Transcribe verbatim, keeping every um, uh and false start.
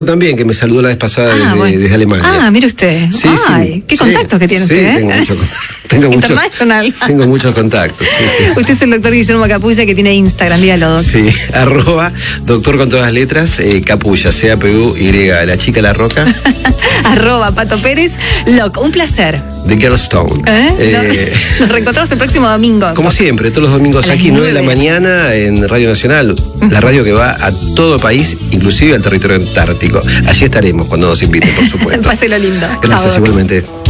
También, que me saludó la vez pasada ah, desde, bueno. desde Alemania. Ah, mire usted. Sí, Ay, sí, qué sí, contactos que tiene sí, usted, ¿eh? tengo mucho, tengo mucho, tengo muchos contactos. Sí, sí. Usted es el doctor Guillermo Capulla, que tiene Instagram, dígalo, doctor. Sí, arroba doctor con todas las letras, eh, Capulla, C A P U Y, la chica la roca. Arroba Pato Pérez, Loc, un placer. The Girl Stone. ¿Eh? Eh, Nos, nos reencontramos el próximo domingo. Como doctor. Siempre, todos los domingos a aquí, nueve de la mañana, en Radio Nacional, uh-huh. la radio que va a todo el país, inclusive al territorio antártico. Allí estaremos cuando nos inviten, por supuesto. Páselo lindo. Gracias, Chao. Igualmente.